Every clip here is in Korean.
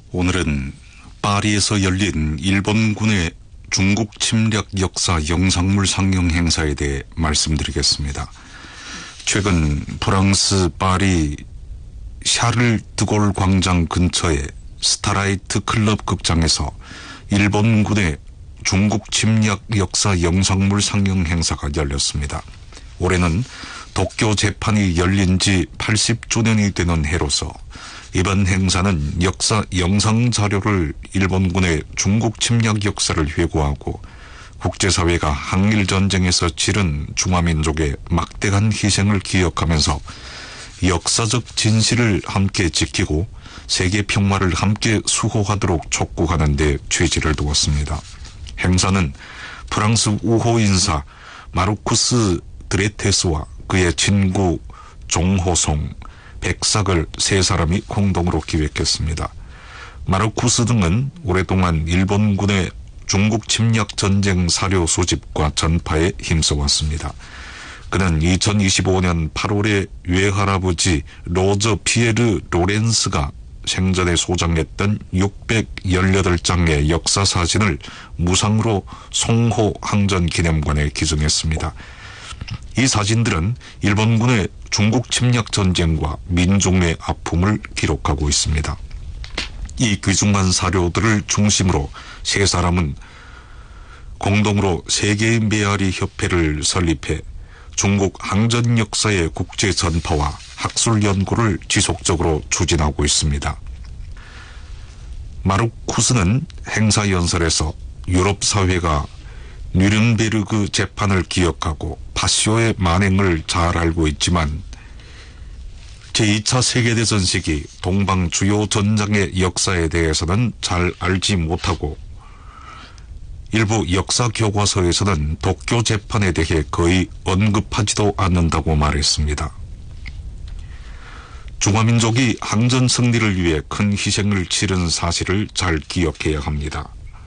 오늘은 파리에서 열린 일본군의 중국 침략 역사 영상물 상영 행사에 대해 말씀드리겠습니다. 최근 프랑스 파리 샤를 드골 광장 근처의 스타라이트 클럽 극장에서 일본군의 중국 침략 역사 영상물 상영 행사가 열렸습니다. 올해는 도쿄 재판이 열린 지 80주년이 되는 해로서 이번 행사는 역사 영상 자료를 일본군의 중국 침략 역사를 회고하고 국제사회가 항일전쟁에서 치른 중화민족의 막대한 희생을 기억하면서 역사적 진실을 함께 지키고 세계 평화를 함께 수호하도록 촉구하는 데 취지를 두었습니다. 행사는 프랑스 우호 인사 마르쿠스 드레테스와 그의 친구 종호송, 백삭을 세 사람이 공동으로 기획했습니다. 마르쿠스 등은 오랫동안 일본군의 중국 침략 전쟁 사료 수집과 전파에 힘써왔습니다. 그는 2025년 8월에 외할아버지 로저 피에르 로렌스가 생전에 소장했던 618장의 역사사진을 무상으로 송호 항전기념관에 기증했습니다. 이 사진들은 일본군의 중국 침략 전쟁과 민중의 아픔을 기록하고 있습니다. 이 귀중한 사료들을 중심으로 세 사람은 공동으로 세계의 메아리 협회를 설립해 중국 항전 역사의 국제 전파와 학술 연구를 지속적으로 추진하고 있습니다. 마르쿠스는 행사 연설에서 유럽 사회가 뉘른베르그 재판을 기억하고 파쇼의 만행을 잘 알고 있지만 제2차 세계대전 시기 동방 주요 전장의 역사에 대해서는 잘 알지 못하고 일부 역사 교과서에서는 도쿄 재판에 대해 거의 언급하지도 않는다고 말했습니다. 중화민족이 항전 승리를 위해 큰 희생을 치른 사실을 잘 기억해야 합니다.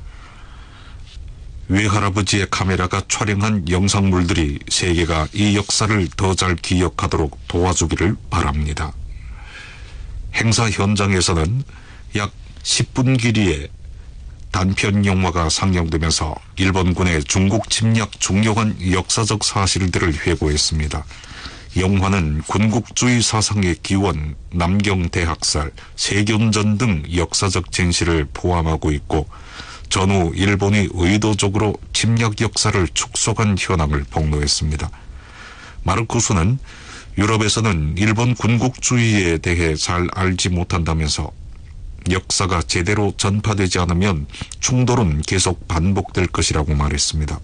외할아버지의 카메라가 촬영한 영상물들이 세계가 이 역사를 더 잘 기억하도록 도와주기를 바랍니다. 행사 현장에서는 약 10분 길이의 단편 영화가 상영되면서 일본군의 중국 침략 중요한 역사적 사실들을 회고했습니다. 영화는 군국주의 사상의 기원, 남경대학살, 세균전 등 역사적 진실을 포함하고 있고 전후 일본이 의도적으로 침략 역사를 축소한 현황을 폭로했습니다. 마르쿠스는 유럽에서는 일본 군국주의에 대해 잘 알지 못한다면서 역사가 제대로 전파되지 않으면 충돌은 계속 반복될 것이라고 말했습니다.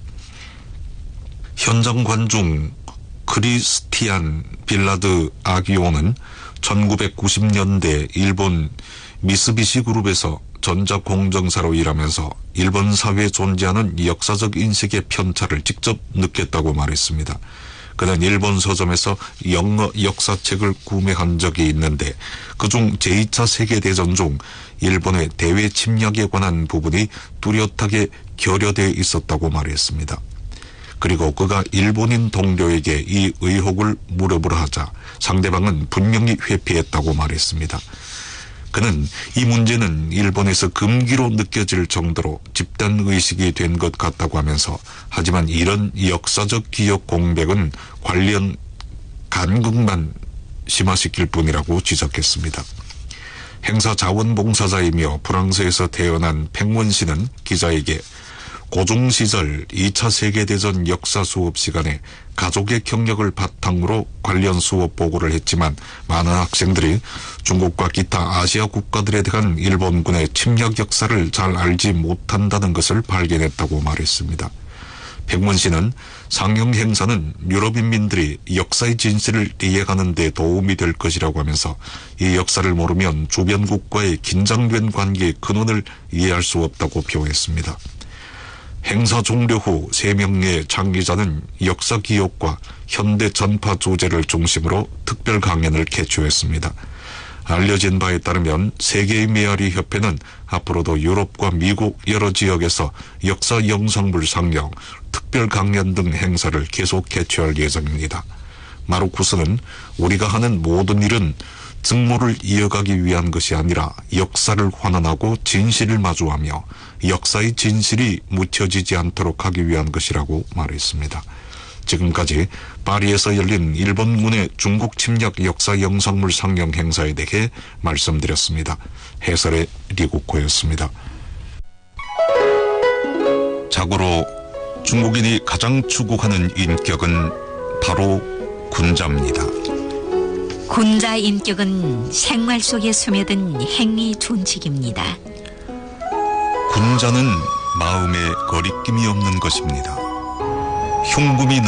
현장 관중 크리스티안 빌라드 아기오는 1990년대 일본 미쓰비시 그룹에서 전자공정사로 일하면서 일본 사회에 존재하는 역사적 인식의 편차를 직접 느꼈다고 말했습니다. 그는 일본 서점에서 영어 역사책을 구매한 적이 있는데 그중 제2차 세계대전 중 일본의 대외 침략에 관한 부분이 뚜렷하게 결여되어 있었다고 말했습니다. 그리고 그가 일본인 동료에게 이 의혹을 물어보려 하자 상대방은 분명히 회피했다고 말했습니다. 그는 이 문제는 일본에서 금기로 느껴질 정도로 집단의식이 된 것 같다고 하면서 하지만 이런 역사적 기억 공백은 관련 간극만 심화시킬 뿐이라고 지적했습니다. 행사 자원봉사자이며 프랑스에서 태어난 팽원 씨는 기자에게 고중 시절 2차 세계대전 역사 수업 시간에 가족의 경력을 바탕으로 관련 수업 보고를 했지만 많은 학생들이 중국과 기타 아시아 국가들에 대한 일본군의 침략 역사를 잘 알지 못한다는 것을 발견했다고 말했습니다. 백문 씨는 상영 행사는 유럽 인민들이 역사의 진실을 이해하는 데 도움이 될 것이라고 하면서 이 역사를 모르면 주변국과의 긴장된 관계의 근원을 이해할 수 없다고 표했습니다. 행사 종료 후 3명의 창의자는 역사 기억과 현대 전파 주제를 중심으로 특별 강연을 개최했습니다. 알려진 바에 따르면 세계의 메아리 협회는 앞으로도 유럽과 미국 여러 지역에서 역사 영상물 상영, 특별 강연 등 행사를 계속 개최할 예정입니다. 마르쿠스는 우리가 하는 모든 일은 증모를 이어가기 위한 것이 아니라 역사를 환원하고 진실을 마주하며 역사의 진실이 묻혀지지 않도록 하기 위한 것이라고 말했습니다. 지금까지 파리에서 열린 일본군의 중국 침략 역사 영상물 상영 행사에 대해 말씀드렸습니다. 해설의 리국호였습니다. 자고로 중국인이 가장 추구하는 인격은 바로 군자입니다. 군자 인격은 생활 속에 스며든 행위 준칙입니다. 군자는 마음에 거리낌이 없는 것입니다. 흉금이